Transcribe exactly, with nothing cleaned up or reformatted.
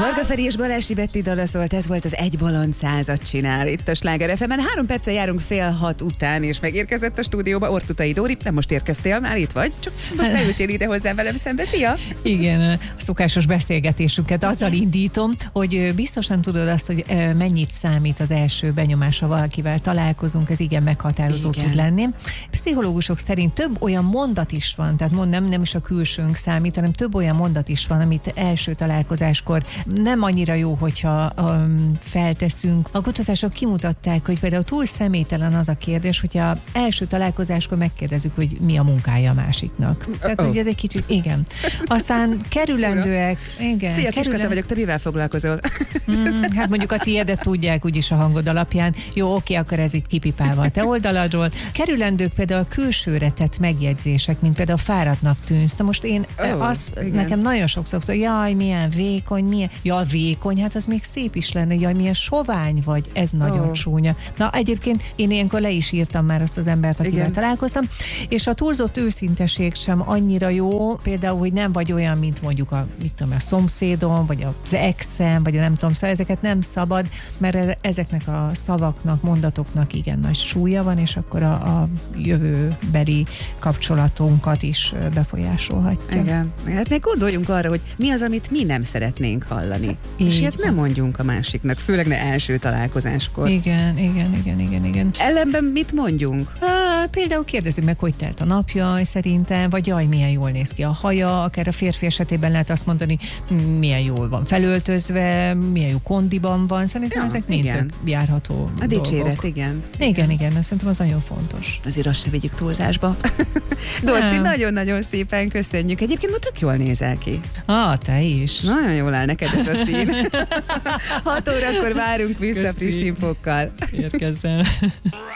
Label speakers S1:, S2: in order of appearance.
S1: Varga Feri és Balási Betti dala szólt, ez volt az Egy bolond százat csinál itt a Sláger ef emen. Három perccel járunk fél hat után, és megérkezett a stúdióba Ortutai Dóri. Nem most érkeztél, már itt vagy, csak most beültél ide hozzám velem szembe. Szia!
S2: Igen, a szokásos beszélgetésünket azzal indítom, hogy biztosan tudod azt, hogy mennyit számít az első benyomás, ha valakivel találkozunk, ez igen meghatározó igen. tud lenni. Pszichológusok szerint több olyan mondat is van, tehát mond, nem, nem is a külsőnk számít, hanem több olyan mondat is van, amit első találkozáskor nem annyira jó, hogyha um, felteszünk. A kutatások kimutatták, hogy például túl személytelen az a kérdés, hogyha első találkozáskor megkérdezzük, hogy mi a munkája a másiknak. Tehát, oh. hogy ez egy kicsit, igen. Aztán kerülendőek, igen.
S1: Szia,
S2: kerülen...
S1: Kiskata vagyok, te mivel foglalkozol?
S2: Mm, hát mondjuk a tiédet tudják úgyis a hangod alapján. Jó, oké, akkor ez itt kipipálva a te oldaladról. Kerülendők például a külsőre tett megjegyzések, mint például fáradtnak tűnsz. Na most én, oh, az igen. nekem nagyon sokszor szól, jaj, milyen vékony, milyen, ja, vékony, hát az még szép is lenne, jaj, milyen sovány vagy, ez nagyon oh. csúnya. Na, egyébként én ilyenkor le is írtam már azt az embert, akivel igen. találkoztam, és a túlzott őszinteség sem annyira jó, például, hogy nem vagy olyan, mint mondjuk a, mit tudom, a szomszédom, vagy az exem, vagy a nem tudom, szóval ezeket nem szabad, mert ezeknek a szavaknak, mondatoknak igen nagy súlya van, és akkor a, a jövőbeli kapcsolatunkat is befolyásolhatja.
S1: Igen. Hát még gondoljunk arra, hogy mi az, amit mi nem szeretnénk hallani.
S2: Így.
S1: És ilyet nem mondjunk a másiknak, főleg ne első találkozáskor.
S2: Igen, igen, igen, igen, igen.
S1: Ellenben mit mondjunk?
S2: Há, például kérdezzük meg, hogy telt a napja, szerintem, vagy jaj, milyen jól néz ki a haja, akár a férfi esetében lehet azt mondani, milyen jól van felöltözve, milyen jó kondiban van, szerintem ja, ezek mind tök járható
S1: A dicséret,
S2: dolgok.
S1: igen.
S2: Igen, igen, szerintem az nagyon fontos.
S1: Azért azt se vigyük túlzásba. Dorci, nagyon-nagyon szépen köszönjük. Egyébként ma tök jól nézel ki.
S2: Ah, te is.
S1: Nagyon jól áll neked ez a szín. Hat órakor várunk vissza
S2: Köszi.
S1: friss infókkal.
S2: Érkezzel.